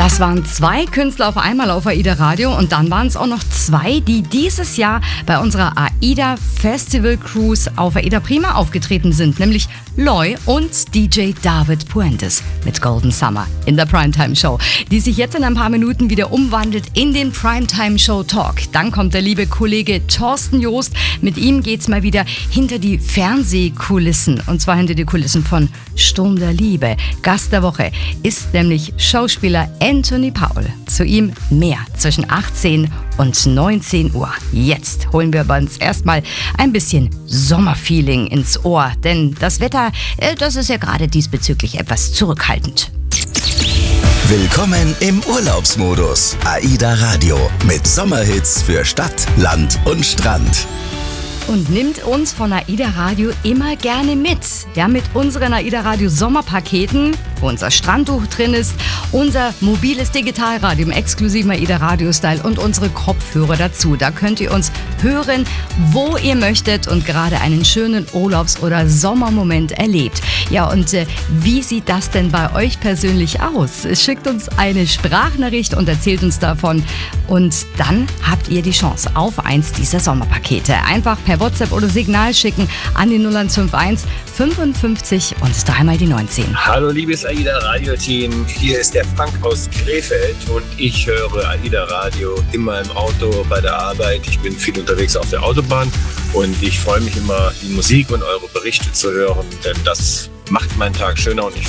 Das waren 2 Künstler auf einmal auf AIDA Radio und dann waren es auch noch 2, die dieses Jahr bei unserer AIDA Festival Cruise auf AIDA Prima aufgetreten sind, nämlich Loy und DJ David Puentes mit Golden Summer in der Primetime Show, die sich jetzt in ein paar Minuten wieder umwandelt in den Primetime Show Talk. Dann kommt der liebe Kollege Thorsten Joost. Mit ihm geht's mal wieder hinter die Fernsehkulissen, und zwar hinter die Kulissen von Sturm der Liebe. Gast der Woche ist nämlich Schauspieler Anthony Paul. Zu ihm mehr zwischen 18 und 19 Uhr. Jetzt holen wir uns erstmal ein bisschen Sommerfeeling ins Ohr, denn das Wetter, das ist ja gerade diesbezüglich etwas zurückhaltend. Willkommen im Urlaubsmodus. AIDA Radio mit Sommerhits für Stadt, Land und Strand. Und nimmt uns von AIDA Radio immer gerne mit. Ja, mit unseren AIDA Radio Sommerpaketen, wo unser Strandtuch drin ist, unser mobiles Digitalradio im exklusiven AIDA Radio Style und unsere Kopfhörer dazu. Da könnt ihr uns hören, wo ihr möchtet und gerade einen schönen Urlaubs- oder Sommermoment erlebt. Ja, und wie sieht das denn bei euch persönlich aus? Schickt uns eine Sprachnachricht und erzählt uns davon. Und dann habt ihr die Chance auf eins dieser Sommerpakete. Einfach per WhatsApp oder Signal schicken an die 0151 55 und dreimal die 19. Hallo liebes AIDA Radio-Team, hier ist der Frank aus Krefeld und ich höre AIDA Radio immer im Auto bei der Arbeit. Ich bin viel unterwegs auf der Autobahn und ich freue mich immer, die Musik und eure Berichte zu hören, denn das macht meinen Tag schöner und ich